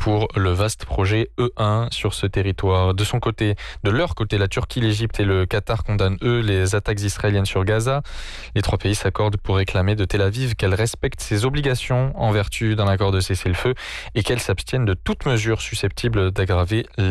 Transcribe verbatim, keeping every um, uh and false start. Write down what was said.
pour le vaste projet E un sur ce territoire. De son côté, de leur côté, la Turquie, l'Égypte et le Qatar condamnent, eux, les attaques israéliennes sur Gaza. Les trois pays s'accordent pour réclamer de Tel Aviv qu'elle respecte ses obligations en vertu d'un accord de cessez-le-feu et qu'elle s'abstienne de toute mesure susceptible d'aggraver